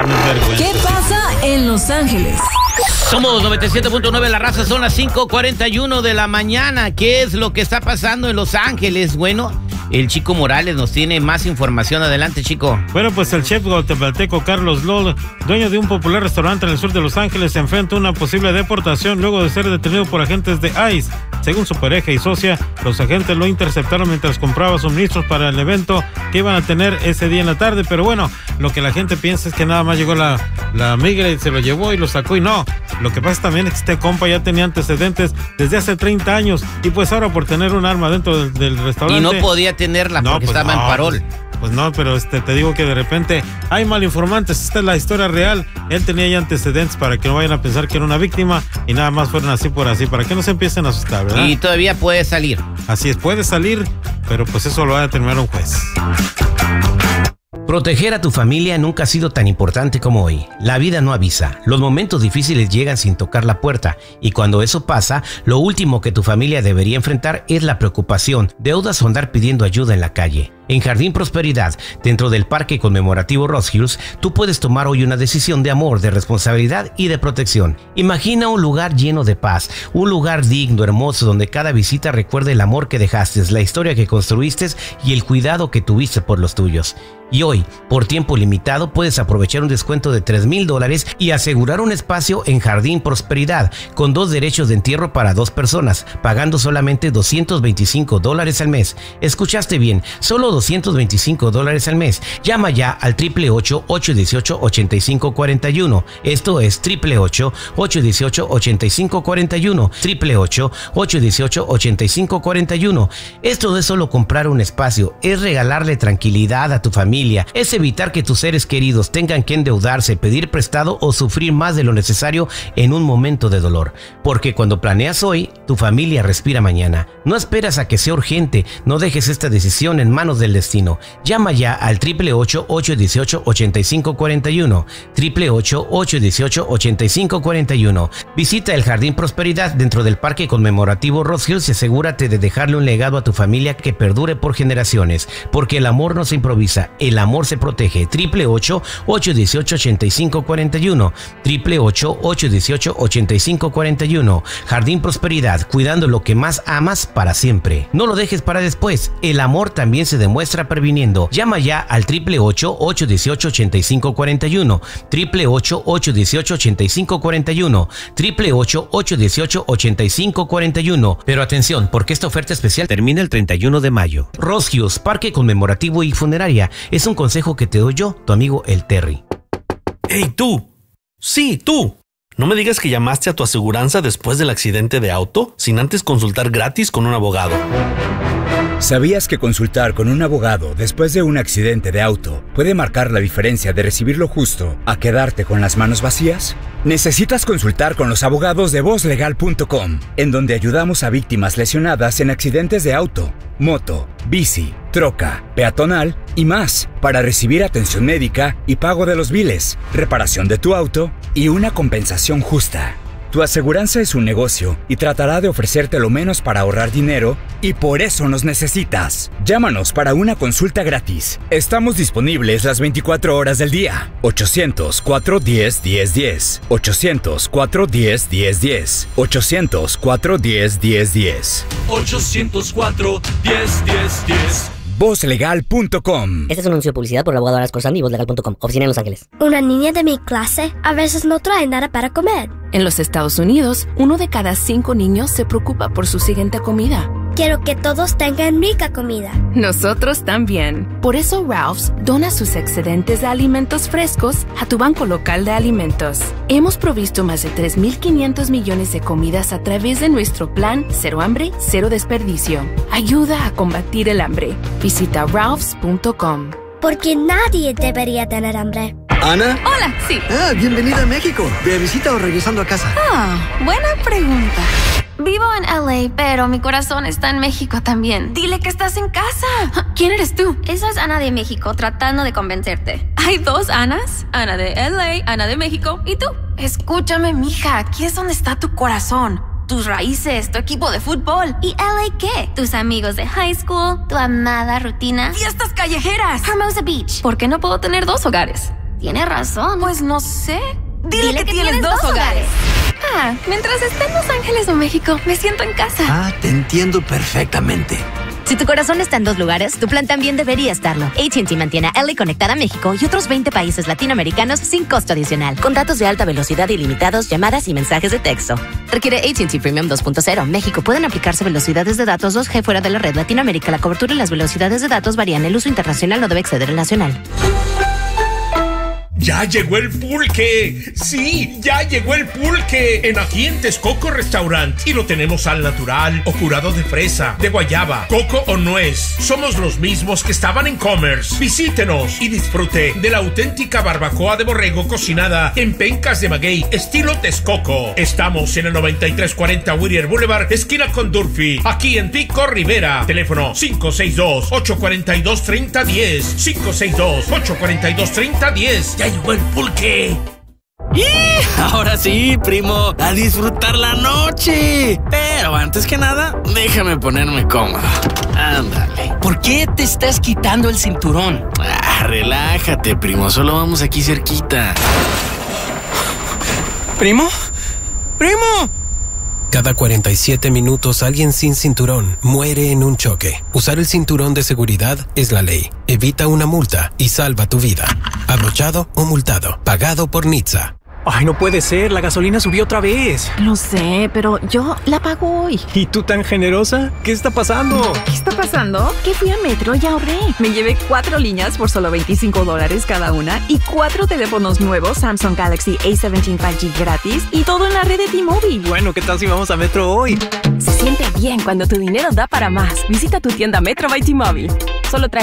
¿Qué pasa en Los Ángeles? Somos 97.9 La Raza, son las 5:41 de la mañana. ¿Qué es lo que está pasando en Los Ángeles? Bueno, el Chico Morales nos tiene más información. Adelante, Chico. Bueno, pues el chef guatemalteco Carlos Lol, dueño de un popular restaurante en el sur de Los Ángeles, se enfrenta a una posible deportación luego de ser detenido por agentes de ICE. Según su pareja y socia, los agentes lo interceptaron mientras compraba suministros para el evento que iban a tener ese día en la tarde. Pero bueno, lo que la gente piensa es que nada más llegó la migra y se lo llevó y lo sacó, y no. Lo que pasa también es que este compa ya tenía antecedentes desde hace 30 años y pues ahora por tener un arma dentro del restaurante... Y no podía tenerla porque estaba en parol. Pues no, pero te digo que de repente hay malinformantes. Esta es la historia real. Él tenía ya antecedentes para que no vayan a pensar que era una víctima y nada más fueron así por así, para que no se empiecen a asustar, ¿verdad? Y todavía puede salir. Así es, puede salir, pero pues eso lo va a determinar un juez. Proteger a tu familia nunca ha sido tan importante como hoy. La vida no avisa. Los momentos difíciles llegan sin tocar la puerta. Y cuando eso pasa, lo último que tu familia debería enfrentar es la preocupación, deudas o andar pidiendo ayuda en la calle. En Jardín Prosperidad, dentro del Parque Conmemorativo Ross Hills, tú puedes tomar hoy una decisión de amor, de responsabilidad y de protección. Imagina un lugar lleno de paz, un lugar digno, hermoso, donde cada visita recuerde el amor que dejaste, la historia que construiste y el cuidado que tuviste por los tuyos. Y hoy, por tiempo limitado, puedes aprovechar un descuento de $3,000 y asegurar un espacio en Jardín Prosperidad con 2 derechos de entierro para 2 personas, pagando solamente $225 al mes. Escuchaste bien, solo $225 al mes. Llama ya al 888-818-8541. Esto es 888-818-8541. 888-818-8541. Esto no es solo comprar un espacio, es regalarle tranquilidad a tu familia. Es evitar que tus seres queridos tengan que endeudarse, pedir prestado o sufrir más de lo necesario en un momento de dolor. Porque cuando planeas hoy, tu familia respira mañana. No esperas a que sea urgente, no dejes esta decisión en manos del destino. Llama ya al 888-818-8541. 888-818-8541. Visita el Jardín Prosperidad dentro del Parque Conmemorativo Ross Hills y asegúrate de dejarle un legado a tu familia que perdure por generaciones. Porque el amor no se improvisa, el amor se protege. 888-818-8541. 888-818-8541. Jardín Prosperidad, cuidando lo que más amas para siempre. No lo dejes para después. El amor también se demuestra previniendo. Llama ya al 888-818-8541. 888-818-8541. 888-818-8541. Pero atención, porque esta oferta especial termina el 31 de mayo. Ross Hills, Parque Conmemorativo y Funeraria. Es un consejo que te doy yo, tu amigo el Terry. ¡Hey, tú! Sí, tú. No me digas que llamaste a tu aseguranza después del accidente de auto sin antes consultar gratis con un abogado. ¿Sabías que consultar con un abogado después de un accidente de auto puede marcar la diferencia de recibir lo justo a quedarte con las manos vacías? Necesitas consultar con los abogados de VozLegal.com, en donde ayudamos a víctimas lesionadas en accidentes de auto, moto, bici, troca, peatonal y más, para recibir atención médica y pago de los biles, reparación de tu auto y una compensación justa. Tu aseguranza es un negocio y tratará de ofrecerte lo menos para ahorrar dinero, y por eso nos necesitas. Llámanos para una consulta gratis. Estamos disponibles las 24 horas del día. 800-410-1010. 800-410-1010. 800-410-1010. 800-410-1010. VozLegal.com. Este es un anuncio de publicidad por el abogado Aras Corsandi y VozLegal.com. Oficina en Los Ángeles. Una niña de mi clase a veces no trae nada para comer. En los Estados Unidos, 1 de cada 5 niños se preocupa por su siguiente comida. Quiero que todos tengan rica comida. Nosotros también. Por eso Ralph's dona sus excedentes de alimentos frescos a tu banco local de alimentos. Hemos provisto más de 3.500 millones de comidas a través de nuestro plan Cero Hambre, Cero Desperdicio. Ayuda a combatir el hambre. Visita ralphs.com. Porque nadie debería tener hambre. ¿Ana? Hola, sí. Bienvenida a México. ¿De visita o regresando a casa? Buena pregunta. Vivo en LA, pero mi corazón está en México también. Dile que estás en casa. ¿Quién eres tú? Esa es Ana de México, tratando de convencerte. Hay 2 Anas, Ana de LA, Ana de México, ¿y tú? Escúchame, mija, aquí es donde está tu corazón. Tus raíces, tu equipo de fútbol. ¿Y LA qué? Tus amigos de high school, tu amada rutina. ¡Fiestas callejeras! Hermosa Beach. ¿Por qué no puedo tener 2 hogares? Tiene razón. Pues no sé. Dile que tienes dos hogares. Mientras esté en Los Ángeles o México, me siento en casa. Te entiendo perfectamente. Si tu corazón está en dos lugares, tu plan también debería estarlo. AT&T mantiene a LA conectada a México y otros 20 países latinoamericanos sin costo adicional. Con datos de alta velocidad ilimitados, llamadas y mensajes de texto. Requiere AT&T Premium 2.0. México. Pueden aplicarse velocidades de datos 2G fuera de la red. Latinoamérica. La cobertura y las velocidades de datos varían. El uso internacional no debe exceder el nacional. ¡Ya llegó el pulque! ¡Sí! ¡Ya llegó el pulque! Aquí en Texcoco Restaurant. Y lo tenemos al natural o curado de fresa, de guayaba, coco o nuez. Somos los mismos que estaban en Commerce. Visítenos y disfrute de la auténtica barbacoa de borrego cocinada en pencas de maguey, estilo Texcoco. Estamos en el 9340 Whittier Boulevard, esquina con Durfee, aquí en Pico Rivera. Teléfono 562-842-3010. 562-842-3010. ¡Ya llegó el pulque! ¡Y! Ahora sí, primo, a disfrutar la noche. Pero antes que nada, déjame ponerme cómodo. Ándale. ¿Por qué te estás quitando el cinturón? Relájate, primo, solo vamos aquí cerquita. ¿Primo? ¡Primo! Cada 47 minutos alguien sin cinturón muere en un choque. Usar el cinturón de seguridad es la ley. Evita una multa y salva tu vida. Abrochado o multado. Pagado por NHTSA. Ay, no puede ser, la gasolina subió otra vez. Lo sé, pero yo la pago hoy. ¿Y tú tan generosa? ¿Qué está pasando? ¿Qué está pasando? Que fui a Metro y ahorré. Me llevé 4 líneas por solo $25 cada una y 4 teléfonos nuevos Samsung Galaxy A17 5G gratis y todo en la red de T-Mobile. Bueno, ¿qué tal si vamos a Metro hoy? Se siente bien cuando tu dinero da para más. Visita tu tienda Metro by T-Mobile. Solo trae